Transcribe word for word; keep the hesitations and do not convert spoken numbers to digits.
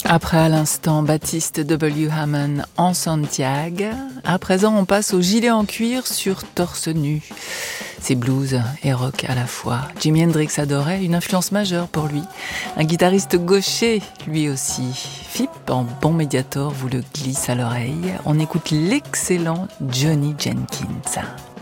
Après à l'instant Baptiste W. Hammond en Santiago, à présent on passe au gilet en cuir sur torse nu. C'est blues et rock à la fois. Jimi Hendrix adorait, une influence majeure pour lui. Un guitariste gaucher, lui aussi. Phipp, en bon médiator, vous le glisse à l'oreille. On écoute l'excellent Johnny Jenkins.